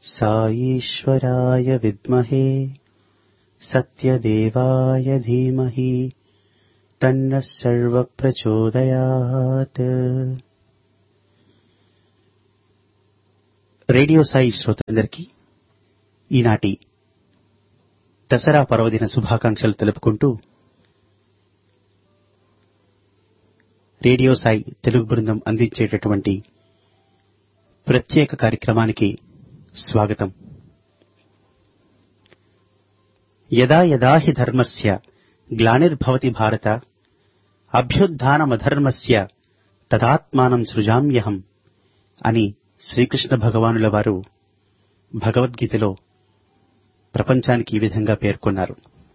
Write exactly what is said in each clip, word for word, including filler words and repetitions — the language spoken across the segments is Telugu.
సాయీశ్వరాయ విద్మహే సత్యదేవాయ ధీమహి తన్నః సర్వ ప్రచోదయాత్. రేడియో సాయి శ్రోతలందరికీ ఈనాటి దసరా పర్వదిన శుభాకాంక్షలు తెలుపుకుంటూ రేడియో సాయి తెలుగు బృందం అందించేటటువంటి ప్రత్యేక కార్యక్రమానికి స్వాగతం. యదా యదా హి ధర్మస్య గ్లానిర్భవతి భారత అభ్యుత్థానమధర్మస్య తదాత్మానం సృజామ్యహం అని శ్రీకృష్ణ భగవానుల వారు భగవద్గీతలో ప్రపంచానికి ఈ విధంగా పేర్కొన్నారు.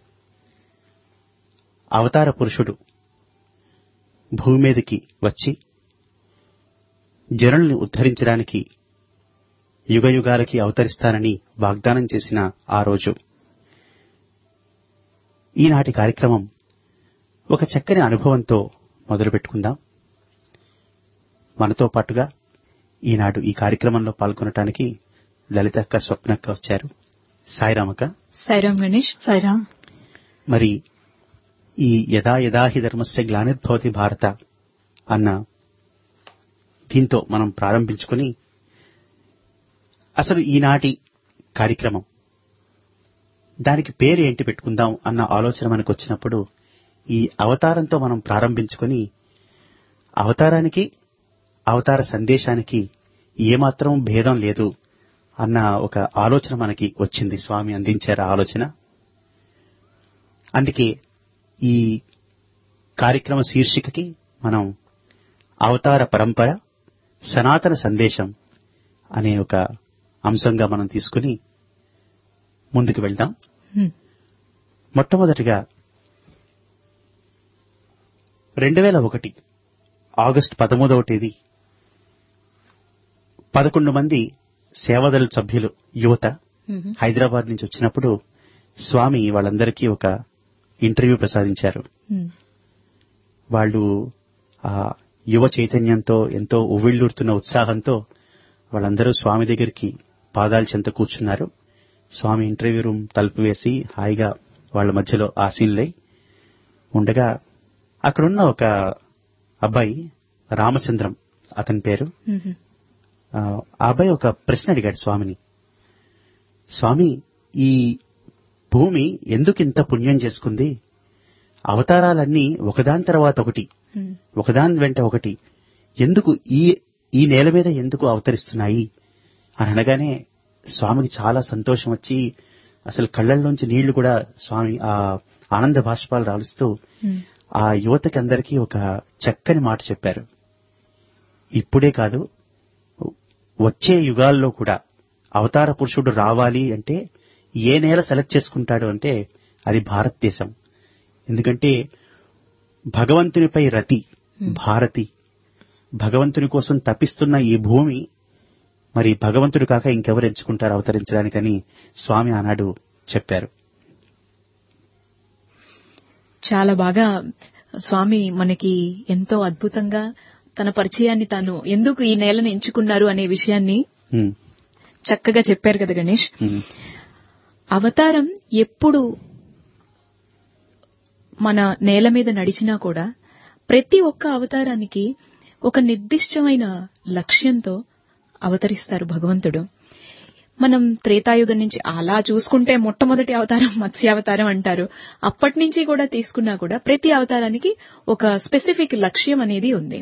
అవతార పురుషుడు భూమి మీదకి వచ్చి జనుల్ని ఉద్ధరించడానికి యుగయుగాలకి అవతరిస్తానని వాగ్దానం చేసిన ఆ రోజు. ఈనాటి కార్యక్రమం ఒక చక్కని అనుభవంతో మొదలుపెట్టుకుందాం. మనతో పాటుగా ఈనాడు ఈ కార్యక్రమంలో పాల్గొనడానికి లలితక్క, స్వప్నక్క వచ్చారు. సాయిరామక్క. సాయిరాం గణేష్. సాయిరాం. మరి ఈ యదా యదా హి ధర్మస్య గ్లానిర్భవతి భారత అన్న దీంతో మనం ప్రారంభించుకుని అసలు ఈనాటి కార్యక్రమం దానికి పేరు ఏంటి పెట్టుకుందాం అన్న ఆలోచన మనకు వచ్చినప్పుడు ఈ అవతారంతో మనం ప్రారంభించుకుని అవతారానికి అవతార సందేశానికి ఏమాత్రం భేదం లేదు అన్న ఒక ఆలోచన మనకి వచ్చింది. స్వామి అందించారు ఆలోచన. అందుకే ఈ కార్యక్రమ శీర్షికకి మనం అవతార పరంపర సనాతన సందేశం అనే ఒక అంశంగా మనం తీసుకుని ముందుకు వెళ్దాం. మొట్టమొదటిగా రెండు వేల ఒకటి ఆగస్టు పదమూడవ తేదీ పదకొండు మంది సేవాదళ సభ్యులు యువత హైదరాబాద్ నుంచి వచ్చినప్పుడు స్వామి వాళ్ళందరికీ ఒక ఇంటర్వ్యూ ప్రసాదించారు. వాళ్ళు ఆ యువ చైతన్యంతో ఎంతో ఉవ్విళ్లూరుతున్న ఉత్సాహంతో వాళ్ళందరూ స్వామి దగ్గరికి పాదాల చెంత కూర్చున్నారు. స్వామి ఇంటర్వ్యూ రూమ్ తలుపు వేసి హాయిగా వాళ్ల మధ్యలో ఆసీనులై ఉండగా అక్కడున్న ఒక అబ్బాయి రామచంద్రం అతని పేరు. ఆ అబ్బాయి ఒక ప్రశ్న అడిగాడు స్వామిని. స్వామి, ఈ భూమి ఎందుకు ఇంత పుణ్యం చేసుకుంది? అవతారాలన్నీ ఒకదాని తర్వాత ఒకటి ఒకదాని వెంట ఒకటి ఎందుకు ఈ ఈ నేల మీద ఎందుకు అవతరిస్తున్నాయి అని అనగానే స్వామికి చాలా సంతోషం వచ్చి అసలు కళ్లల్లోంచి నీళ్లు కూడా స్వామి ఆ ఆనంద బాష్పాలు రాలుస్తూ ఆ యువతకి అందరికీ ఒక చక్కని మాట చెప్పారు. ఇప్పుడే కాదు, వచ్చే యుగాల్లో కూడా అవతార పురుషుడు రావాలి అంటే ఏ నేల సెలెక్ట్ చేసుకుంటాడు అంటే అది భారతదేశం. ఎందుకంటే భగవంతునిపై రతి భారతి, భగవంతుని కోసం తపిస్తున్న ఈ భూమి మరి భగవంతుడు కాక ఇంకెవరు ఎంచుకుంటారు అవతరించడానికని స్వామి ఆనాడు చెప్పారు. చాలా బాగా స్వామి మనకి ఎంతో అద్భుతంగా తన పరిచయాన్ని తాను ఎందుకు ఈ నేలను ఎంచుకున్నారు అనే విషయాన్ని చక్కగా చెప్పారు కదా గణేష్. అవతారం ఎప్పుడు మన నేల మీద నడిచినా కూడా ప్రతి ఒక్క అవతారానికి ఒక నిర్దిష్టమైన లక్ష్యంతో అవతరిస్తారు భగవంతుడు. మనం త్రేతాయుగం నుంచి అలా చూసుకుంటే మొట్టమొదటి అవతారం మత్స్యావతారం అంటారు. అప్పటి నుంచి కూడా తీసుకున్నా కూడా ప్రతి అవతారానికి ఒక స్పెసిఫిక్ లక్ష్యం అనేది ఉంది.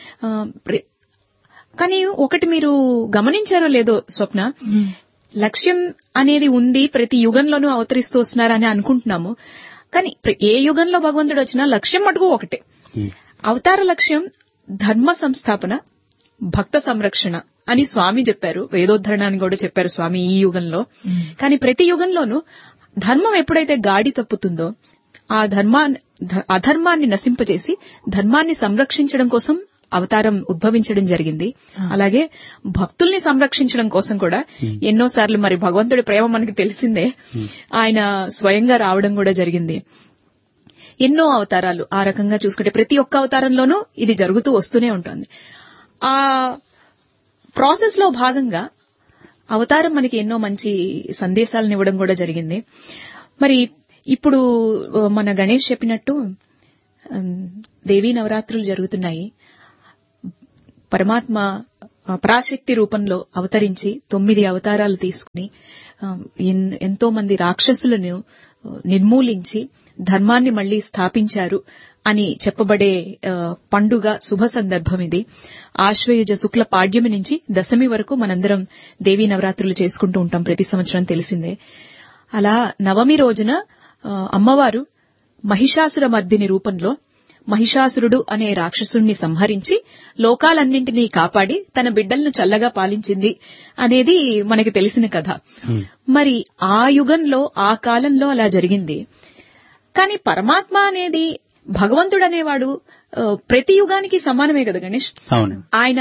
కానీ ఒకటి మీరు గమనించారో లేదో స్వప్న, లక్ష్యం అనేది ఉంది, ప్రతి యుగంలోనూ అవతరిస్తూ వస్తున్నారని అనుకుంటున్నాము. కానీ ఏ యుగంలో భగవంతుడు వచ్చినా లక్ష్యం మటుకు ఒకటే. అవతార లక్ష్యం ధర్మ సంస్థాపన, భక్త సంరక్షణ అని స్వామి చెప్పారు. వేదోద్ధరణ అని కూడా చెప్పారు స్వామి ఈ యుగంలో. కానీ ప్రతి యుగంలోనూ ధర్మం ఎప్పుడైతే గాడి తప్పుతుందో ఆ ధర్మాన్ని అధర్మాన్ని నశింపజేసి ధర్మాన్ని సంరక్షించడం కోసం అవతారం ఉద్భవించడం జరిగింది. అలాగే భక్తుల్ని సంరక్షించడం కోసం కూడా ఎన్నోసార్లు మరి భగవంతుడి ప్రేమ మనకి తెలిసిందే, ఆయన స్వయంగా రావడం కూడా జరిగింది. ఎన్నో అవతారాలు ఆ రకంగా చూసుకుంటే ప్రతి ఒక్క అవతారంలోనూ ఇది జరుగుతూ వస్తూనే ఉంటుంది. ఆ ప్రాసెస్ లో భాగంగా అవతారం మనకి ఎన్నో మంచి సందేశాలను ఇవ్వడం కూడా జరిగింది. మరి ఇప్పుడు మన గణేష్ చెప్పినట్టు దేవీ నవరాత్రులు జరుగుతున్నాయి. పరమాత్మ పరాశక్తి రూపంలో అవతరించి తొమ్మిది అవతారాలు తీసుకుని ఎంతో మంది రాక్షసులను నిర్మూలించి ధర్మాన్ని మళ్లీ స్థాపించారు అని చెప్పబడే పండుగ శుభ సందర్భం ఇది. ఆశ్వయుజ శుక్ల పాడ్యమి నుంచి దశమి వరకు మనందరం దేవీ నవరాత్రులు చేసుకుంటూ ఉంటాం, ప్రతి సంవత్సరం తెలిసిందే. అలా నవమి రోజున అమ్మవారు మహిషాసుర మర్దిని రూపంలో మహిషాసురుడు అనే రాక్షసుణ్ణి సంహరించి లోకాలన్నింటినీ కాపాడి తన బిడ్డలను చల్లగా పాలించింది అనేది మనకి తెలిసిన కథ. మరి ఆ యుగంలో ఆ కాలంలో అలా జరిగింది. కానీ పరమాత్మ అనేది భగవంతుడు అనేవాడు ప్రతి యుగానికి సమానమే కదా గణేష్. ఆయన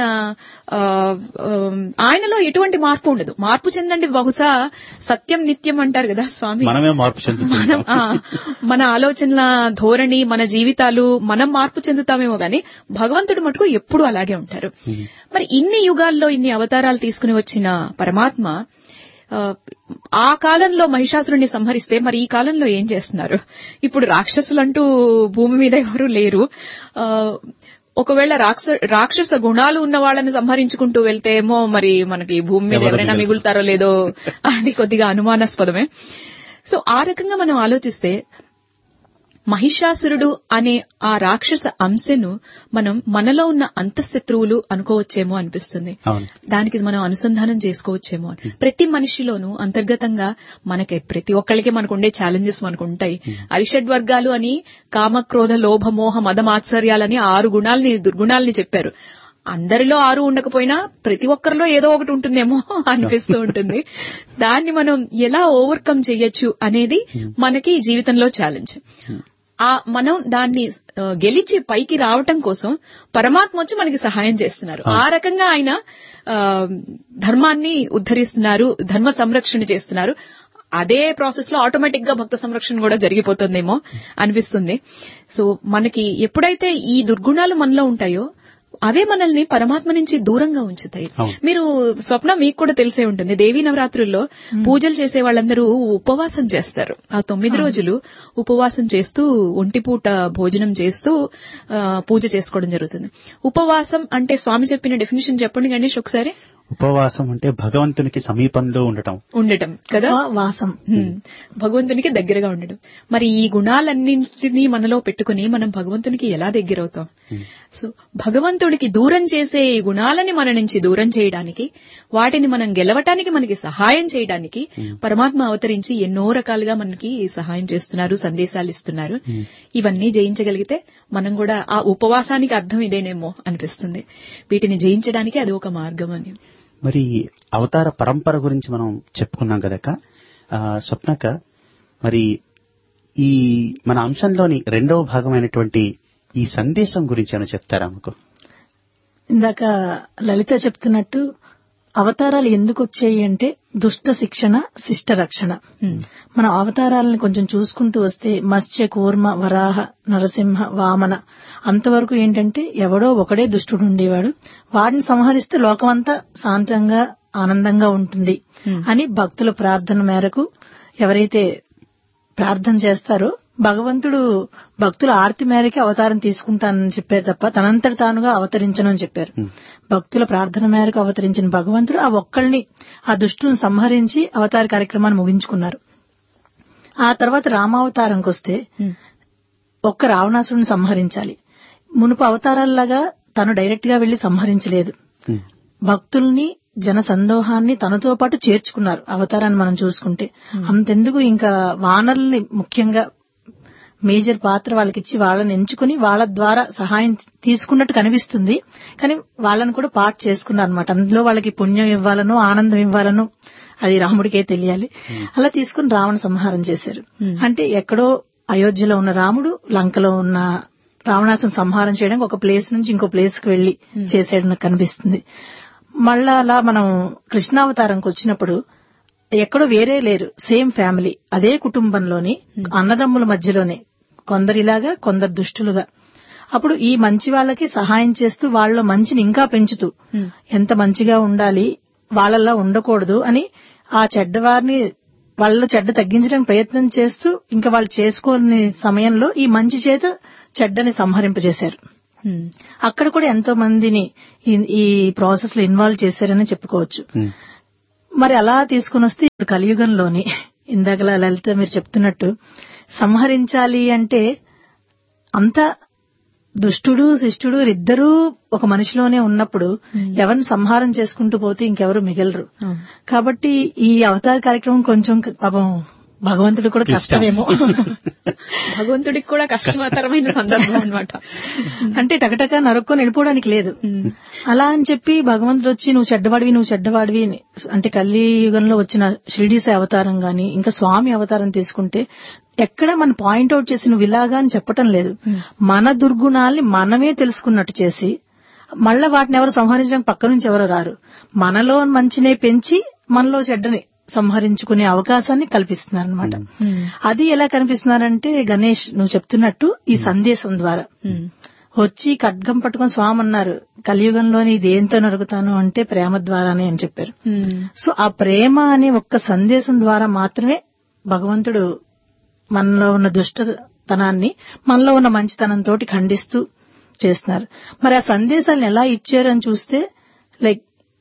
ఆయనలో ఎటువంటి మార్పు ఉండదు. మార్పు చెందండి బహుశా సత్యం నిత్యం అంటారు కదా స్వామి. మనం మన ఆలోచనల ధోరణి, మన జీవితాలు మనం మార్పు చెందుతామేమో గాని భగవంతుడు మటుకు ఎప్పుడూ అలాగే ఉంటారు. మరి ఇన్ని యుగాల్లో ఇన్ని అవతారాలు తీసుకుని వచ్చిన పరమాత్మ ఆ కాలంలో మహిషాసురుణ్ణి సంహరిస్తే మరి ఈ కాలంలో ఏం చేస్తున్నారు? ఇప్పుడు రాక్షసులంటూ భూమి మీద ఎవరూ లేరు. ఒకవేళ రాక్షస గుణాలు ఉన్న వాళ్ళని సంహరించుకుంటూ వెళ్తే ఏమో మరి మనకి భూమి మీద ఎవరైనా మిగులుతారో లేదో అది కొద్దిగా అనుమానాస్పదమే. సో ఆ రకంగా మనం ఆలోచిస్తే మహిషాసురుడు అనే ఆ రాక్షస అంశను మనం మనలో ఉన్న అంతఃశత్రువులు అనుకోవచ్చేమో అనిపిస్తుంది. దానికి మనం అనుసంధానం చేసుకోవచ్చేమో. ప్రతి మనిషిలోనూ అంతర్గతంగా మనకి ప్రతి ఒక్కళ్ళకి మనకు ఉండే ఛాలెంజెస్ మనకు ఉంటాయి. అరిషడ్ వర్గాలు అని కామ, క్రోధ, లోభ, మోహ, మద, మాత్సర్యాలని ఆరు గుణాలని దుర్గుణాలని చెప్పారు. అందరిలో ఆరు ఉండకపోయినా ప్రతి ఒక్కరిలో ఏదో ఒకటి ఉంటుందేమో అనిపిస్తూ ఉంటుంది. దాన్ని మనం ఎలా ఓవర్కమ్ చెయ్యొచ్చు అనేది మనకి జీవితంలో ఛాలెంజ్. ఆ మనం దాన్ని గెలిచి పైకి రావటం కోసం పరమాత్మ వచ్చి మనకి సహాయం చేస్తున్నారు. ఆ రకంగా ఆయన ధర్మాన్ని ఉద్ధరిస్తున్నారు, ధర్మ సంరక్షణ చేస్తున్నారు. అదే ప్రాసెస్ లో ఆటోమేటిక్ గా భక్త సంరక్షణ కూడా జరిగిపోతుందేమో అనిపిస్తుంది. సో మనకి ఎప్పుడైతే ఈ దుర్గుణాలు మనలో ఉంటాయో అవే మనల్ని పరమాత్మ నుంచి దూరంగా ఉంచుతాయి. మీరు స్వప్న మీకు కూడా తెలిసే ఉంటుంది, దేవీ నవరాత్రుల్లో పూజలు చేసే వాళ్ళందరూ ఉపవాసం చేస్తారు. ఆ తొమ్మిది రోజులు ఉపవాసం చేస్తూ ఒంటిపూట భోజనం చేస్తూ పూజ చేసుకోవడం జరుగుతుంది. ఉపవాసం అంటే స్వామి చెప్పిన డెఫినేషన్ చెప్పండి గణేష్ ఒకసారి. ఉపవాసం అంటే భగవంతునికి సమీపంలో ఉండటం ఉండటం కదా, వాసం, భగవంతునికి దగ్గరగా ఉండటం. మరి ఈ గుణాలన్నింటినీ మనలో పెట్టుకుని మనం భగవంతునికి ఎలా దగ్గర అవుతాం? సో భగవంతుడికి దూరం చేసే ఈ గుణాలని మన నుంచి దూరం చేయడానికి, వాటిని మనం గెలవటానికి మనకి సహాయం చేయడానికి పరమాత్మ అవతరించి ఎన్నో రకాలుగా మనకి సహాయం చేస్తున్నారు, సందేశాలు ఇస్తున్నారు. ఇవన్నీ జయించగలిగితే మనం కూడా ఆ ఉపవాసానికి అర్థం ఇదేనేమో అనిపిస్తుంది. వీటిని జయించడానికి అది ఒక మార్గం అని. మరి అవతార పరంపర గురించి మనం చెప్పుకున్నాం కదక స్వప్నక, మరి ఈ మన అంశంలోని రెండవ భాగమైనటువంటి ఈ సందేశం గురించి ఏమైనా చెప్తారా మాకు? ఇందాక లలిత చెప్తున్నట్టు అవతారాలు ఎందుకు వచ్చాయి అంటే దుష్ట శిక్షణ, శిష్ట రక్షణ. మన అవతారాలను కొంచెం చూసుకుంటూ వస్తే మత్స్య, కూర్మ, వరాహ, నరసింహ, వామన అంతవరకు ఏంటంటే ఎవడో ఒకడే దుష్టుడు ఉండేవాడు, వాడిని సంహరిస్తే లోకమంతా శాంతంగా ఆనందంగా ఉంటుంది అని భక్తుల ప్రార్థన మేరకు ఎవరైతే ప్రార్థన చేస్తారో భగవంతుడు భక్తుల ఆర్తి మేరకి అవతారం తీసుకుంటానని చెప్పారు తప్ప తనంతటి తానుగా అవతరించనని చెప్పారు. భక్తుల ప్రార్థన మేరకు అవతరించిన భగవంతుడు ఆ ఒక్కల్ని ఆ దుష్టులను సంహరించి అవతార కార్యక్రమాన్ని ముగించుకున్నారు. ఆ తర్వాత రామావతారంకి వస్తే ఒక్క రావణాసురుని సంహరించాలి. మునుపు అవతారాల్లాగా తను డైరెక్ట్ గా వెళ్లి సంహరించలేదు, భక్తుల్ని జన సందోహాన్ని తనతో పాటు చేర్చుకున్నారు. అవతారాన్ని మనం చూసుకుంటే అంతెందుకు ఇంకా వానరుల్ని ముఖ్యంగా మేజర్ పాత్ర వాళ్ళకిచ్చి వాళ్ళని ఎంచుకుని వాళ్ళ ద్వారా సహాయం తీసుకున్నట్టు కనిపిస్తుంది. కానీ వాళ్ళని కూడా పార్ట్ చేసుకున్నారు అనమాట. అందులో వాళ్ళకి పుణ్యం ఇవ్వాలనో ఆనందం ఇవ్వాలనో అది రాముడికే తెలియాలి. అలా తీసుకుని రావణ సంహారం చేశారు. అంటే ఎక్కడో అయోధ్యలో ఉన్న రాముడు లంకలో ఉన్న రావణాసుని సంహారం చేయడానికి ఒక ప్లేస్ నుంచి ఇంకో ప్లేస్ కి వెళ్లి చేసేయడం కనిపిస్తుంది. మళ్ళా అలా మనం కృష్ణావతారంకి వచ్చినప్పుడు ఎక్కడో వేరే లేరు, సేమ్ ఫ్యామిలీ, అదే కుటుంబంలోని అన్నదమ్ముల మధ్యలోనే కొందరిలాగా కొందరు దుష్టులుగా. అప్పుడు ఈ మంచి వాళ్ళకి సహాయం చేస్తూ వాళ్ళ మంచిని ఇంకా పెంచుతూ ఎంత మంచిగా ఉండాలి, వాళ్ళలా ఉండకూడదు అని ఆ చెడ్డవారిని వాళ్ళలో చెడ్డ తగ్గించడానికి ప్రయత్నం చేస్తూ ఇంకా వాళ్ళు చేసుకోని సమయంలో ఈ మంచి చేత చెడ్డని సంహరింపజేశారు. అక్కడ కూడా ఎంతో మందిని ఈ ప్రాసెస్ లో ఇన్వాల్వ్ చేశారని చెప్పుకోవచ్చు. మరి అలా తీసుకుని వస్తే ఇప్పుడు కలియుగంలోని ఇందాకలా లలిత మీరు చెప్తున్నట్టు సంహరించాలి అంటే అంతా దుష్టుడు శిష్టుడు ఇద్దరూ ఒక మనిషిలోనే ఉన్నప్పుడు ఎవరిని సంహారం చేసుకుంటూ పోతే ఇంకెవరు మిగలరు. కాబట్టి ఈ అవతార కార్యక్రమం కొంచెం పాపం భగవంతుడు కూడా కష్టమేమో, భగవంతుడికి కూడా కష్టతరమైన సందర్భం అన్నమాట. అంటే టకటక నరుక్కొని వెళ్ళిపోవడానికి లేదు. అలా అని చెప్పి భగవంతుడు వచ్చి నువ్వు చెడ్డవాడివి నువ్వు చెడ్డవాడివి అంటే కలియుగంలో వచ్చిన షిరిడీసే అవతారం గాని ఇంకా స్వామి అవతారం తీసుకుంటే ఎక్కడ మన పాయింట్అవుట్ చేసి నువ్వు ఇలాగా అని చెప్పటం లేదు. మన దుర్గుణాల్ని మనమే తెలుసుకున్నట్టు చేసి మళ్ళా వాటిని ఎవరు సంహరించడానికి పక్క నుంచి ఎవరు రారు. మనలో మంచినే పెంచి మనలో చెడ్డని సంహరించుకునే అవకాశాన్ని కల్పిస్తున్నారనమాట. అది ఎలా కనిపిస్తున్నారంటే గణేష్ నువ్వు చెప్తున్నట్టు ఈ సందేశం ద్వారా వచ్చి ఖడ్గం పట్టుకుని స్వామి అన్నారు కలియుగంలోని ఇది ఏంతో నరుగుతాను అంటే ప్రేమ ద్వారానే అని చెప్పారు. సో ఆ ప్రేమ అనే ఒక్క సందేశం ద్వారా మాత్రమే భగవంతుడు మనలో ఉన్న దుష్టతనాన్ని మనలో ఉన్న మంచితనంతో ఖండిస్తూ చేస్తున్నారు. మరి ఆ సందేశాలను ఎలా ఇచ్చారని చూస్తే లైక్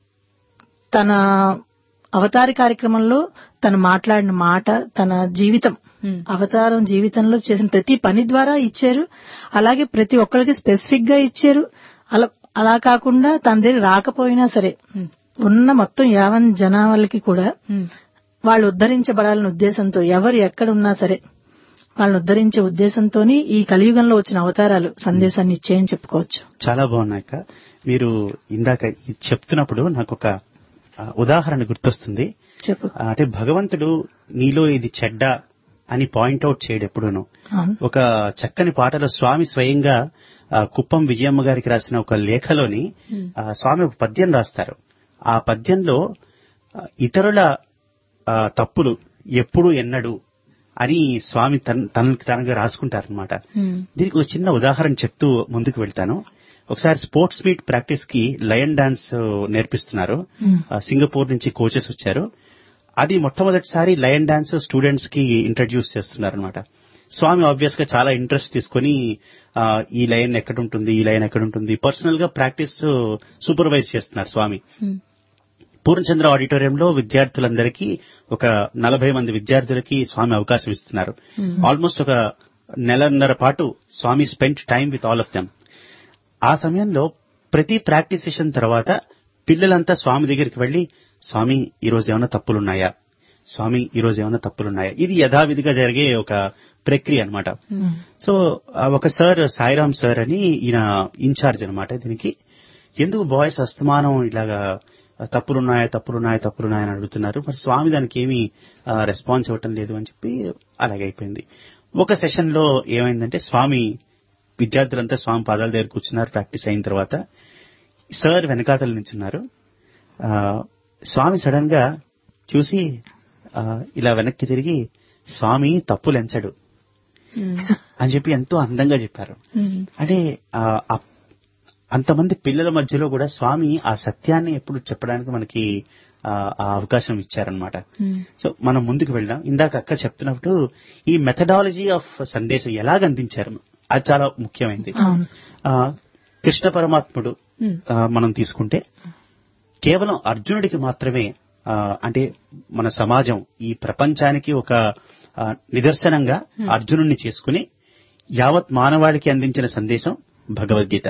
తన అవతార కార్యక్రమంలో తను మాట్లాడిన మాట తన జీవితం అవతారం జీవితంలో చేసిన ప్రతి పని ద్వారా ఇచ్చారు. అలాగే ప్రతి ఒక్కరికి స్పెసిఫిక్ గా ఇచ్చారు. అలా అలా కాకుండా తన దగ్గర రాకపోయినా సరే ఉన్న మొత్తం యావన్ జనాలకి కూడా వాళ్ళు ఉద్ధరించబడాలనే ఉద్దేశంతో ఎవరు ఎక్కడ ఉన్నా సరే వాళ్ళని ఉద్ధరించే ఉద్దేశంతోని ఈ కలియుగంలో వచ్చిన అవతారాలు సందేశాన్ని ఇచ్చాయని చెప్పుకోవచ్చు. చాలా బాగున్నాక మీరు ఇందాక చెప్తున్నప్పుడు నాకు ఒక ఉదాహరణ గుర్తొస్తుంది. చెప్పు. అంటే భగవంతుడు నీలో ఇది చెడ్డ అని పాయింట్అవుట్ చేయడు ఎప్పుడూను. ఒక చక్కని పాటలో స్వామి స్వయంగా కుప్పం విజయమ్మ గారికి రాసిన ఒక లేఖలోని స్వామి ఒక పద్యం రాస్తారు. ఆ పద్యంలో ఇతరుల తప్పులు ఎప్పుడు ఎన్నడు అని స్వామి తనకి తనగా రాసుకుంటారనమాట. దీనికి ఒక చిన్న ఉదాహరణ చెప్తూ ముందుకు వెళ్తాను. ఒకసారి స్పోర్ట్స్ మీట్ ప్రాక్టీస్ కి లయన్ డాన్స్ నేర్పిస్తున్నారు. సింగపూర్ నుంచి కోచెస్ వచ్చారు. అది మొట్టమొదటిసారి లయన్ డాన్స్ స్టూడెంట్స్ కి ఇంట్రడ్యూస్ చేస్తున్నారు అనమాట. స్వామి ఆబ్వియస్ గా చాలా ఇంట్రెస్ట్ తీసుకుని ఈ లయన్ ఎక్కడుంటుంది ఈ లయన్ ఎక్కడుంటుంది పర్సనల్ గా ప్రాక్టీస్ సూపర్వైజ్ చేస్తున్నారు స్వామి. పూర్ణచంద్ర ఆడిటోరియంలో విద్యార్థులందరికీ ఒక నలభై మంది విద్యార్థులకి స్వామి అవకాశం ఇస్తున్నారు. ఆల్మోస్ట్ ఒక నెలన్నర పాటు స్వామి spent time with all of them. ఆ సమయంలో ప్రతి ప్రాక్టీస్ సెషన్ తర్వాత పిల్లలంతా స్వామి దగ్గరికి వెళ్లి స్వామి ఈ రోజు ఏమైనా తప్పులున్నాయా స్వామి ఈ రోజు ఏమైనా తప్పులున్నాయా ఇది యథావిధిగా జరిగే ఒక ప్రక్రియ అనమాట. సో ఒక సార్ సాయిరామ్ సార్ అని ఈయన ఇన్ఛార్జ్ అనమాట దీనికి. ఎందుకు బాయ్స్ అస్తమానం ఇలాగా తప్పులున్నాయా తప్పులున్నాయా తప్పులున్నాయని అడుగుతున్నారు, మరి స్వామి దానికి ఏమీ రెస్పాన్స్ ఇవ్వటం లేదు అని చెప్పి అలాగే అయిపోయింది. ఒక సెషన్ లో ఏమైందంటే స్వామి విద్యార్థులంతా స్వామి పాదాల దగ్గర కూర్చున్నారు. ప్రాక్టీస్ అయిన తర్వాత సార్ వెనకాతల నించున్నారు. స్వామి సడన్ గా చూసి ఇలా వెనక్కి తిరిగి స్వామి తప్పులు ఎంచడు అని చెప్పి ఎంతో అందంగా చెప్పారు. అంటే అంతమంది పిల్లల మధ్యలో కూడా స్వామి ఆ సత్యాన్ని ఎప్పుడు చెప్పడానికి మనకి ఆ అవకాశం ఇచ్చారనమాట. సో మనం ముందుకు వెళ్దాం. ఇందాక అక్క చెప్తున్నప్పుడు ఈ మెథడాలజీ ఆఫ్ సందేశం ఎలాగ అందించారు అది చాలా ముఖ్యమైనది. కృష్ణ పరమాత్ముడు మనం తీసుకుంటే కేవలం అర్జునుడికి మాత్రమే అంటే మన సమాజం ఈ ప్రపంచానికి ఒక నిదర్శనంగా అర్జునుడిని చేసుకుని యావత్ మానవాళికి అందించిన సందేశం భగవద్గీత.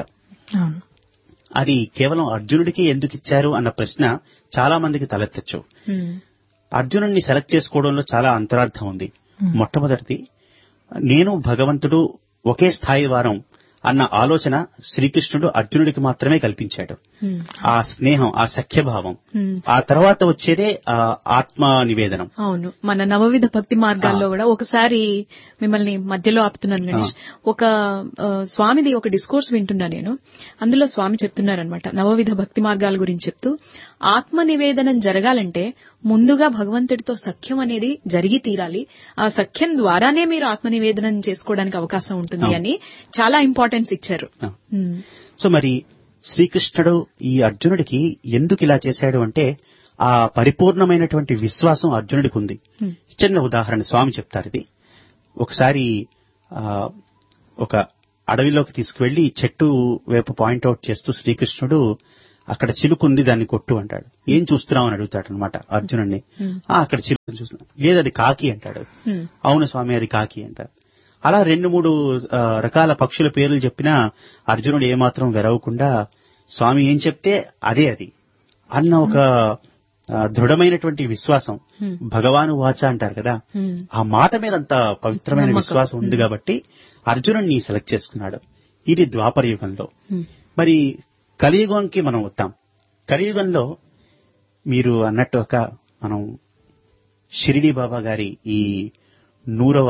అది కేవలం అర్జునుడికి ఎందుకు ఇచ్చారు అన్న ప్రశ్న చాలా మందికి తలెత్తచ్చు. అర్జునుడిని సెలెక్ట్ చేసుకోవడంలో చాలా అంతరార్థం ఉంది. మొట్టమొదటిది నేను భగవంతుడు ఒకే స్థాయి వారం అన్న ఆలోచన శ్రీకృష్ణుడు అర్జునుడికి మాత్రమే కల్పించాడు. ఆ స్నేహం ఆ సఖ్యభావం ఆ తర్వాత వచ్చేదే ఆత్మ నివేదనం. అవును, మన నవవిధ భక్తి మార్గాల్లో కూడా ఒకసారి మిమ్మల్ని మధ్యలో ఆపుతున్నాను గణేష్. ఒక స్వామిది ఒక డిస్కోర్స్ వింటున్నా నేను. అందులో స్వామి చెప్తున్నారనమాట నవవిధ భక్తి మార్గాల గురించి చెప్తూ ఆత్మ నివేదనం జరగాలంటే ముందుగా భగవంతుడితో సఖ్యం అనేది జరిగి తీరాలి. ఆ సఖ్యం ద్వారానే మీరు ఆత్మ నివేదనం చేసుకోవడానికి అవకాశం ఉంటుంది అని చాలా ఇంపార్టెన్స్ ఇచ్చారు. సో మరి శ్రీకృష్ణుడు ఈ అర్జునుడికి ఎందుకు ఇలా చేశాడు అంటే ఆ పరిపూర్ణమైనటువంటి విశ్వాసం అర్జునుడికి ఉంది. చిన్న ఉదాహరణ స్వామి చెప్తారు ఇది. ఒకసారి ఆ ఒక అడవిలోకి తీసుకువెళ్లి చెట్టు వైపు పాయింట్అవుట్ చేస్తూ శ్రీకృష్ణుడు అక్కడ చిలుకుంది దాన్ని కొట్టు అంటాడు. ఏం చూస్తున్నావు అని అడుగుతాడు అనమాట అర్జునుడిని. అక్కడ చిలుకు చూస్తున్నా. లేదు అది కాకి అంటాడు. అవును స్వామి అది కాకి అంటాడు. అలా రెండు మూడు రకాల పక్షుల పేర్లు చెప్పినా అర్జునుడు ఏమాత్రం వెరవకుండా స్వామి ఏం చెప్తే అదే అది అన్న ఒక దృఢమైనటువంటి విశ్వాసం, భగవాను వాచ అంటారు కదా, ఆ మాట మీద అంత పవిత్రమైన విశ్వాసం ఉంది కాబట్టి అర్జునుడిని సెలెక్ట్ చేసుకున్నాడు. ఇది ద్వాపర యుగంలో. మరి కలియుగంకి మనం వద్దాం. కలియుగంలో మీరు అన్నట్టు ఒక మనం షిరిడి బాబా గారి ఈ నూరవ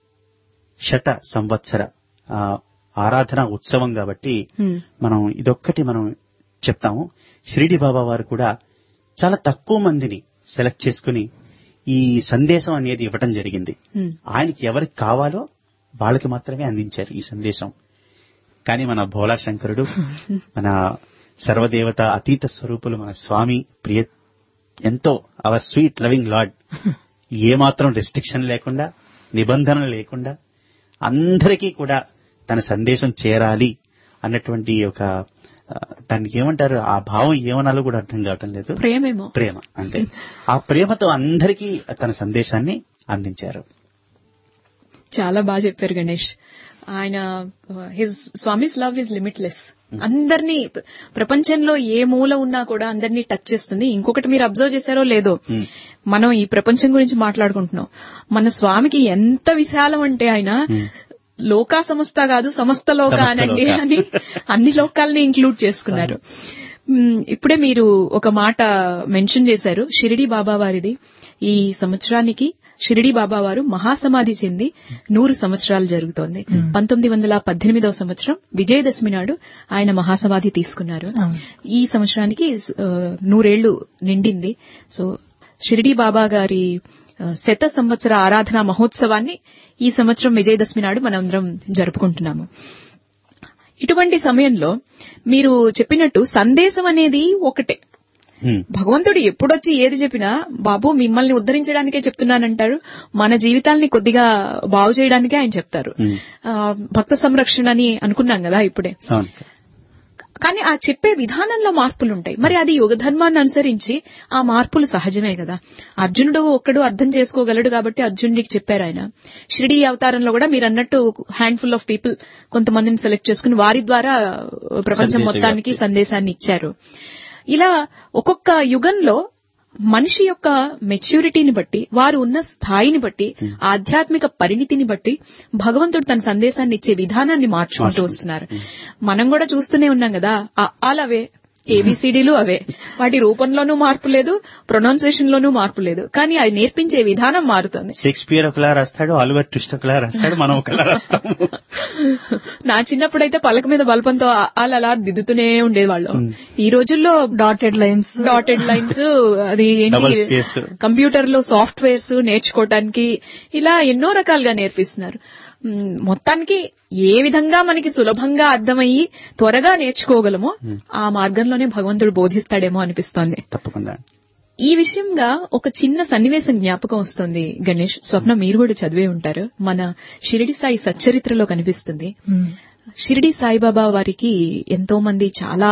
శత సంవత్సర ఆరాధన ఉత్సవం కాబట్టి మనం ఇదొక్కటి మనం చెప్తాము. షిరిడి బాబా వారు కూడా చాలా తక్కువ మందిని సెలెక్ట్ చేసుకుని ఈ సందేశం అనేది ఇవ్వటం జరిగింది. ఆయనకి ఎవరికి కావాలో వాళ్ళకి మాత్రమే అందించారు ఈ సందేశం. కానీ మన భోలా శంకరుడు, మన సర్వదేవత అతీత స్వరూపులు మన స్వామి ప్రియ ఎంతో అవర్ స్వీట్ లవింగ్ లార్డ్ ఏమాత్రం రెస్ట్రిక్షన్ లేకుండా, నిబంధనలు లేకుండా అందరికీ కూడా తన సందేశం చేరాలి అన్నటువంటి ఒక దానికి ఏమంటారు, ఆ భావం ఏమనాలో కూడా అర్థం కావటం లేదు. ప్రేమేమో ప్రేమ అంటే ఆ ప్రేమతో అందరికీ తన సందేశాన్ని అందించారు. చాలా బాగా చెప్పారు గణేష్. ఆయన his Swami's love is limitless. అందరినీ ప్రపంచంలో ఏ మూల ఉన్నా కూడా అందరినీ టచ్ చేస్తుంది. ఇంకొకటి మీరు అబ్జర్వ్ చేశారో లేదో, మనం ఈ ప్రపంచం గురించి మాట్లాడుకుంటున్నాం. మన స్వామికి ఎంత విశాలం అంటే ఆయన లోకా సమస్త కాదు సమస్త లోక అనండి అని అన్ని లోకాలని ఇంక్లూడ్ చేసుకున్నారు. ఇప్పుడే మీరు ఒక మాట మెన్షన్ చేశారు, షిరిడి బాబా వారిది. ఈ సంవత్సరానికి షిరిడి బాబా వారు మహాసమాధి చెంది నూరు సంవత్సరాలు జరుగుతోంది. పంతొమ్మిది వందల పద్దెనిమిదవ సంవత్సరం విజయదశమి నాడు ఆయన మహాసమాధి తీసుకున్నారు. ఈ సంవత్సరానికి నూరేళ్లు నిండింది. సో షిరిడి బాబా గారి శత సంవత్సర ఆరాధన మహోత్సవాన్ని ఈ సంవత్సరం విజయదశమి నాడు మనందరం జరుపుకుంటున్నాము. ఇటువంటి సమయంలో మీరు చెప్పినట్టు సందేశం అనేది ఒకటే. భగవంతుడు ఎప్పుడొచ్చి ఏది చెప్పినా బాబు మిమ్మల్ని ఉద్ధరించడానికే చెప్తున్నానంటారు, మన జీవితాల్ని కొద్దిగా బాగు చేయడానికే ఆయన చెప్తారు. భక్త సంరక్షణ అని అనుకున్నాం కదా ఇప్పుడే. కానీ ఆ చెప్పే విధానంలో మార్పులుంటాయి. మరి అది యుగ ధర్మాన్ని అనుసరించి ఆ మార్పులు సహజమే కదా. అర్జునుడు ఒక్కడు అర్థం చేసుకోగలడు కాబట్టి అర్జునుడికి చెప్పారు ఆయన. షిరిడి అవతారంలో కూడా మీరు అన్నట్టు హ్యాండ్ఫుల్ ఆఫ్ పీపుల్ కొంతమందిని సెలెక్ట్ చేసుకుని వారి ద్వారా ప్రపంచం మొత్తానికి సందేశాన్ని ఇచ్చారు. ఇలా ఒక్కొక్క యుగంలో మనిషి యొక్క మెచ్యూరిటీని బట్టి, వారు ఉన్న స్థాయిని బట్టి, ఆధ్యాత్మిక పరిణితిని బట్టి భగవంతుడు తన సందేశాన్ని ఇచ్చే విధానాన్ని మార్చుకుంటూ వస్తున్నారు. మనం కూడా చూస్తూనే ఉన్నాం కదా, అలావే ఏబిసిడీలు అవే, వాటి రూపంలోనూ మార్పు లేదు, ప్రొనౌన్సియేషన్ లోనూ మార్పు లేదు, కానీ అది నేర్పించే విధానం మారుతుంది. షేక్స్పియర్ ఒకలా రాస్తాడు, ఆలివర్ ట్విస్ట్ ఒకలా రాస్తాడు, మనం ఒకలా రాస్తాము. నా చిన్నప్పుడైతే పలక మీద బల్పంతో అలా అలా దిద్దుతూనే ఉండేవాళ్ళు. ఈ రోజుల్లో డాటెడ్ లైన్స్ డాటెడ్ లైన్స్ అది ఏంటి, కంప్యూటర్ లో సాఫ్ట్వేర్స్ నేర్చుకోవటానికి ఇలా ఎన్నో రకాలుగా నేర్పిస్తున్నారు. మొత్తానికి ఏ విధంగా మనకి సులభంగా అర్థమయ్యి త్వరగా నేర్చుకోగలమో ఆ మార్గంలోనే భగవంతుడు బోధిస్తాడేమో అనిపిస్తోంది. తప్పకుండా ఈ విషయంగా ఒక చిన్న సన్నివేశం జ్ఞాపకం వస్తుంది గణేష్. స్వప్న మీరు కూడా చదివే ఉంటారు, మన షిరిడి సాయి సచ్చరిత్రలో కనిపిస్తుంది. షిరిడి సాయిబాబా వారికి ఎంతో మంది చాలా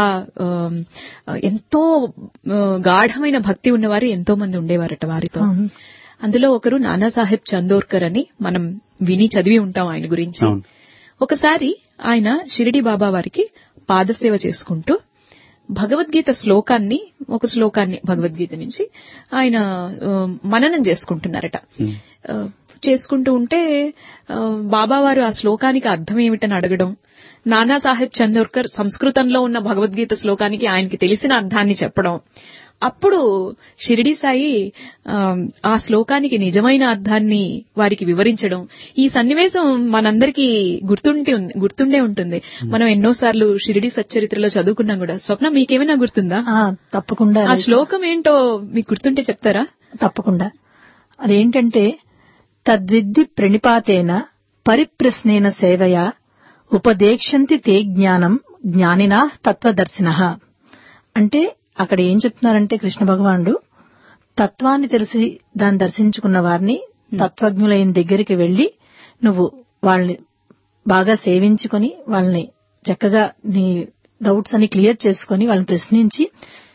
ఎంతో గాఢమైన భక్తి ఉన్నవారు ఎంతో మంది ఉండేవారట వారితో. అందులో ఒకరు నానాసాహెబ్ చందోర్కర్ అని మనం విని చదివి ఉంటాం ఆయన గురించి. ఒకసారి ఆయన షిరిడి బాబా వారికి పాదసేవ చేసుకుంటూ భగవద్గీత శ్లోకాన్ని ఒక శ్లోకాన్ని భగవద్గీత నుంచి ఆయన మననం చేసుకుంటున్నారట. చేసుకుంటూ ఉంటే బాబావారు ఆ శ్లోకానికి అర్థం ఏమిటని అడగడం, నానాసాహెబ్ చందోర్కర్ సంస్కృతంలో ఉన్న భగవద్గీత శ్లోకానికి ఆయనకి తెలిసిన అర్థాన్ని చెప్పడం. అప్పుడు షిరిడి సాయి ఆ శ్లోకానికి నిజమైన అర్థాన్ని వారికి వివరించడం. ఈ సన్నివేశం మనందరికీ గుర్తుంటే గుర్తుండే ఉంటుంది. మనం ఎన్నోసార్లు షిరిడి సచ్చరిత్రలో చదువుకున్నాం కూడా. స్వప్న మీకేమైనా గుర్తుందా? తప్పకుండా. ఆ శ్లోకం ఏంటో మీకు గుర్తుంటే చెప్తారా? తప్పకుండా. అదేంటంటే, తద్విద్ది ప్రణిపాతేన పరిప్రశ్నేన సేవయా ఉపదేక్షంతి తే జ్ఞానం జ్ఞానినా తత్వదర్శినః. అంటే అక్కడ ఏం చెప్తున్నారంటే కృష్ణ భగవానుడు తత్వాన్ని తెలిసి దాన్ని దర్శించుకున్న వారిని తత్వజ్ఞులైన దగ్గరికి వెళ్లి నువ్వు వాళ్ళని బాగా సేవించుకొని వాళ్ళని చక్కగా నీ డౌట్స్ అన్ని క్లియర్ చేసుకుని వాళ్ళని ప్రశ్నించి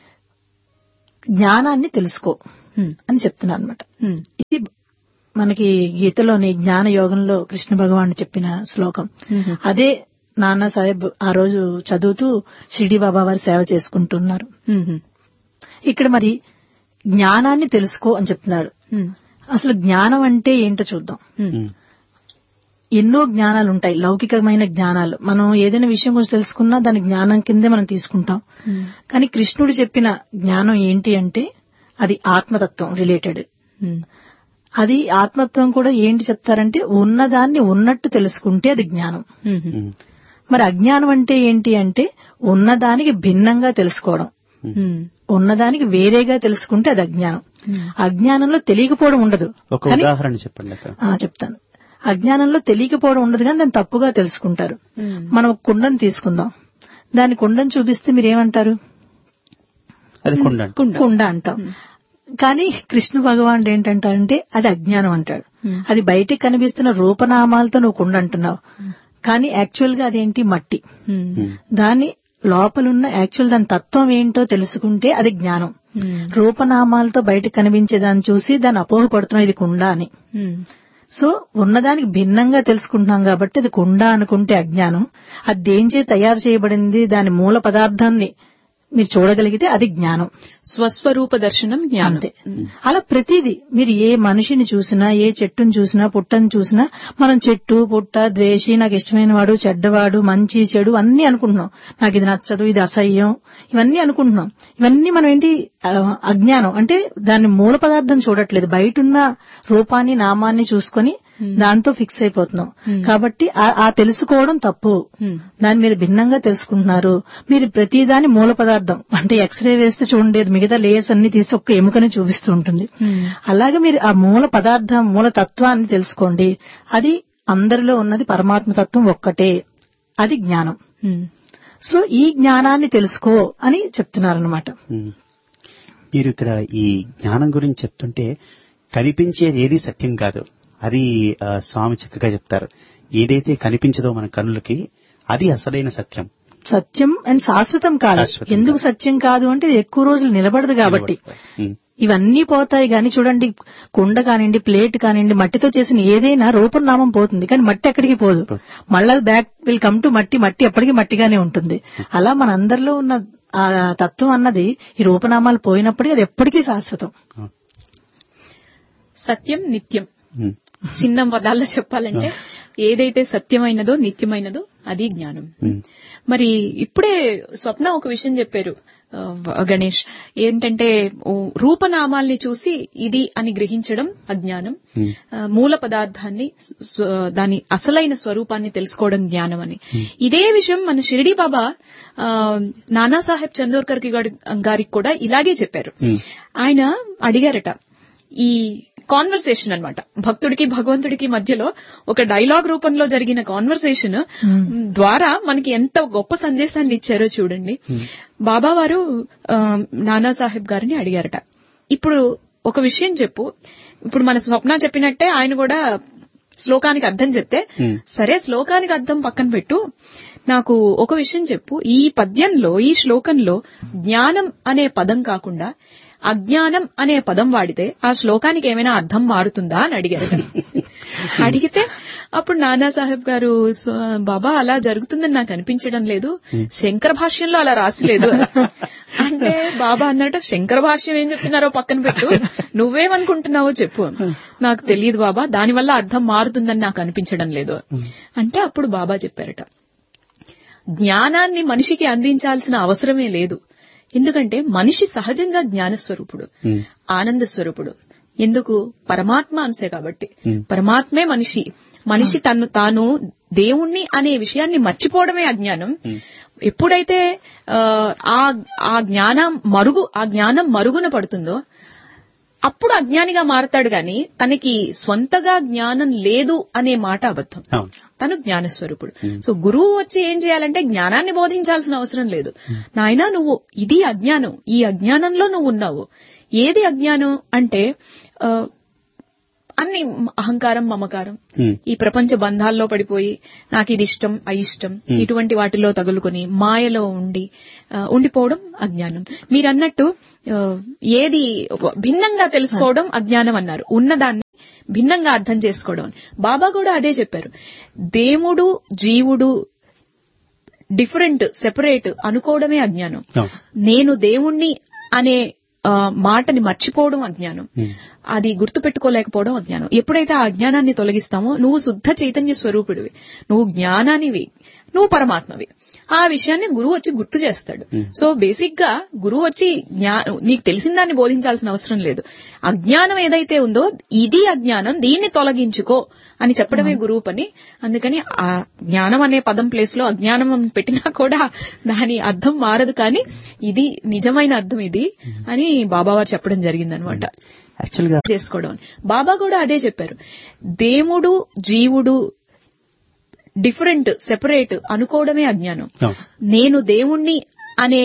జ్ఞానాన్ని తెలుసుకో అని చెప్తున్నారు అనమాట. ఇది మనకి గీతలోని జ్ఞాన యోగంలో కృష్ణ భగవాన్ చెప్పిన శ్లోకం. అదే నానా సాహెబ్ ఆ రోజు చదువుతూ షిరిడి బాబా వారి సేవ చేసుకుంటున్నారు. ఇక్కడ మరి జ్ఞానాన్ని తెలుసుకో అని చెప్తున్నాడు. అసలు జ్ఞానం అంటే ఏంటో చూద్దాం. ఎన్నో జ్ఞానాలు ఉంటాయి, లౌకికమైన జ్ఞానాలు. మనం ఏదైనా విషయం గురించి తెలుసుకున్నా దాని జ్ఞానం కిందే మనం తీసుకుంటాం. కానీ కృష్ణుడు చెప్పిన జ్ఞానం ఏంటి అంటే అది ఆత్మతత్వం రిలేటెడ్. అది ఆత్మతత్వం కూడా ఏంటి చెప్తారంటే ఉన్నదాన్ని ఉన్నట్టు తెలుసుకుంటే అది జ్ఞానం. మరి అజ్ఞానం అంటే ఏంటి అంటే ఉన్నదానికి భిన్నంగా తెలుసుకోవడం, ఉన్నదానికి వేరేగా తెలుసుకుంటే అది అజ్ఞానం. అజ్ఞానంలో తెలియకపోవడం ఉండదు. ఒక ఉదాహరణ చెప్పండి. చెప్తాను. అజ్ఞానంలో తెలియకపోవడం ఉండదు కానీ దాన్ని తప్పుగా తెలుసుకుంటారు. మనం ఒక కుండను తీసుకుందాం, దాని కుండను చూపిస్తే మీరేమంటారు? అది కుండ కుండ అంటాం. కానీ కృష్ణ భగవానుడు ఏంటంటారంటే అది అజ్ఞానం అంటాడు. అది బయటికి కనిపిస్తున్న రూపనామాలతో నువ్వు కుండ అంటున్నావు, కానీ యాక్చువల్ గా అదేంటి? మట్టి. దాని లోపలున్న యాక్చువల్ దాని తత్వం ఏంటో తెలుసుకుంటే అది జ్ఞానం. రూపనామాలతో బయటకు కనిపించే దాన్ని చూసి దాన్ని అపోహపడుతున్నావు ఇది కుండ అని. సో ఉన్నదానికి భిన్నంగా తెలుసుకుంటున్నాం కాబట్టి అది కుండ అనుకుంటే అజ్ఞానం. అది దేంచే తయారు చేయబడింది, దాని మూల పదార్థాన్ని మీరు చూడగలిగితే అది జ్ఞానం. స్వస్వరూప దర్శనం జ్ఞానం. అంతే. అలా ప్రతిదీ మీరు ఏ మనిషిని చూసినా, ఏ చెట్టును చూసినా, పుట్టను చూసినా మనం చెట్టు, పుట్ట, ద్వేషి, నాకు ఇష్టమైన వాడు, చెడ్డవాడు, మంచి చెడు అన్ని అనుకుంటున్నాం. నాకు ఇది నచ్చదు, ఇది అసహ్యం, ఇవన్నీ అనుకుంటున్నాం. ఇవన్నీ మనం ఏంటి? అజ్ఞానం. అంటే దాని మూల పదార్థం చూడట్లేదు, బయటున్న రూపాన్ని నామాన్ని చూసుకొని దాంతో ఫిక్స్ అయిపోతున్నాం. కాబట్టి ఆ తెలుసుకోవడం తప్పు. దాన్ని మీరు భిన్నంగా తెలుసుకుంటున్నారు. మీరు ప్రతిదాని మూల పదార్థం అంటే ఎక్స్రే వేస్తే చూడండి మిగతా లేయర్స్ అన్ని తీసి ఒక్క ఎముకని చూపిస్తూ ఉంటుంది. అలాగే మీరు ఆ మూల పదార్థం, మూల తత్వాన్ని తెలుసుకోండి. అది అందరిలో ఉన్నది పరమాత్మ తత్వం ఒక్కటే. అది జ్ఞానం. సో ఈ జ్ఞానాన్ని తెలుసుకో అని చెప్తున్నారన్నమాట. మీరు ఇక్కడ ఈ జ్ఞానం గురించి చెప్తుంటే కనిపించేది ఏది సత్యం కాదు, అది స్వామి చక్కగా చెప్తారు. ఏదైతే కనిపించదో మన కన్నులకి అది అసలైన సత్యం. సత్యం అండ్ శాశ్వతం కాదు. ఎందుకు సత్యం కాదు అంటే ఎక్కువ రోజులు నిలబడదు కాబట్టి. ఇవన్నీ పోతాయి. గాని చూడండి, కుండ కానివ్వండి, ప్లేట్ కానివ్వండి, మట్టితో చేసిన ఏదైనా రూపనామం పోతుంది, కానీ మట్టి ఎక్కడికి పోదు. మళ్ళా బ్యాక్ విల్ కమ్ టు మట్టి. మట్టి ఎప్పటికీ మట్టిగానే ఉంటుంది. అలా మన అందరిలో ఉన్న ఆ తత్వం అన్నది ఈ రూపనామాలు పోయినప్పటికీ అది ఎప్పటికీ శాశ్వతం. సత్యం నిత్యం. చిన్న పదాల్లో చెప్పాలంటే ఏదైతే సత్యమైనదో నిత్యమైనదో అది జ్ఞానం. మరి ఇప్పుడే స్వప్న ఒక విషయం చెప్పారు గణేష్, ఏంటంటే రూపనామాల్ని చూసి ఇది అని గ్రహించడం అజ్ఞానం, మూల పదార్థాన్ని దాని అసలైన స్వరూపాన్ని తెలుసుకోవడం జ్ఞానం అని. ఇదే విషయం మన షిరిడి బాబా నానాసాహెబ్ చందోర్కర్ గారికి కూడా ఇలాగే చెప్పారు. ఆయన అడిగారట, ఈ కాన్వర్సేషన్ అన్నమాట భక్తుడికి భగవంతుడికి మధ్యలో ఒక డైలాగ్ రూపంలో జరిగిన కాన్వర్సేషన్ ద్వారా మనకి ఎంత గొప్ప సందేశాన్ని ఇచ్చారో చూడండి. బాబా వారు నానాసాహెబ్ గారిని అడిగారట, ఇప్పుడు ఒక విషయం చెప్పు. ఇప్పుడు మన స్వప్న చెప్పినట్టే ఆయన కూడా శ్లోకానికి అర్థం చెప్తే, సరే శ్లోకానికి అర్థం పక్కన పెట్టు, నాకు ఒక విషయం చెప్పు. ఈ పద్యంలో, ఈ శ్లోకంలో జ్ఞానం అనే పదం కాకుండా అజ్ఞానం అనే పదం వాడితే ఆ శ్లోకానికి ఏమైనా అర్థం మారుతుందా అని అడిగారు. అడిగితే అప్పుడు నానాసాహెబ్ గారు, బాబా అలా జరుగుతుందని నాకు అనిపించడం లేదు, శంకర భాష్యంలో అలా రాసిలేదు అంటే బాబా అన్నట్టు శంకర భాష్యం ఏం చెప్తున్నారో పక్కన పెట్టు, నువ్వేమనుకుంటున్నావో చెప్పు. నాకు తెలియదు బాబా, దానివల్ల అర్థం మారుతుందని నాకు అనిపించడం లేదు అంటే అప్పుడు బాబా చెప్పారట, జ్ఞానాన్ని మనిషికి అందించాల్సిన అవసరమే లేదు. ఎందుకంటే మనిషి సహజంగా జ్ఞానస్వరూపుడు, ఆనంద స్వరూపుడు. ఎందుకు? పరమాత్మ అంశే కాబట్టి. పరమాత్మే మనిషి. మనిషి తను తాను దేవుణ్ణి అనే విషయాన్ని మర్చిపోవడమే అజ్ఞానం. ఎప్పుడైతే ఆ ఆ జ్ఞానం మరుగు ఆ జ్ఞానం మరుగున పడుతుందో అప్పుడు అజ్ఞానిగా మారతాడు. గాని తనకి స్వంతగా జ్ఞానం లేదు అనే మాట అబద్ధం. తను జ్ఞానస్వరూపుడు. సో గురువు వచ్చి ఏం చేయాలంటే జ్ఞానాన్ని బోధించాల్సిన అవసరం లేదు. నాయనా నువ్వు ఇది అజ్ఞానం, ఈ అజ్ఞానంలో నువ్వు ఉన్నావు, ఏది అజ్ఞానం అంటే ఆ, అన్ని అహంకారం, మమకారం, ఈ ప్రపంచ బంధాల్లో పడిపోయి నాకు ఇది ఇష్టం, అయిష్టం, ఇటువంటి వాటిలో తగులుకొని మాయలో ఉండి ఆ, ఉండిపోవడం అజ్ఞానం. మీరన్నట్టు ఆ, ఏది భిన్నంగా తెలుసుకోవడం అజ్ఞానం అన్నారు. ఉన్నదాన్ని భిన్నంగా అర్థం చేసుకోవడం అని. బాబా కూడా అదే చెప్పారు. దేవుడు జీవుడు డిఫరెంట్, సెపరేట్ అనుకోవడమే అజ్ఞానం. నేను దేవుణ్ణి అనే ఆ, మాటని మర్చిపోవడం అజ్ఞానం. అది గుర్తుపెట్టుకోలేకపోవడం అజ్ఞానం. ఎప్పుడైతే ఆ అజ్ఞానాన్ని తొలగిస్తామో నువ్వు శుద్ధ చైతన్య స్వరూపుడివి, నువ్వు జ్ఞానానివి, నువ్వు పరమాత్మవి. ఆ విషయాన్ని గురువు వచ్చి గుర్తు చేస్తాడు. సో బేసిక్ గా గురువు వచ్చి నీకు తెలిసిన దాన్ని బోధించాల్సిన అవసరం లేదు. అజ్ఞానం ఏదైతే ఉందో ఇది అజ్ఞానం, దీన్ని తొలగించుకో అని చెప్పడమే గురువు పని. అందుకని ఆ జ్ఞానం అనే పదం ప్లేస్ లో అజ్ఞానం అని పెట్టినా కూడా దాని అర్థం మారదు. కానీ ఇది నిజమైన అర్థం ఇది అని బాబావారు చెప్పడం జరిగిందనమాట. యాక్చువల్గా చేసుకోవడం. బాబా కూడా అదే చెప్పారు. దేవుడు జీవుడు డిఫరెంట్, సెపరేట్ అనుకోవడమే అజ్ఞానం. నేను దేవుణ్ణి అనే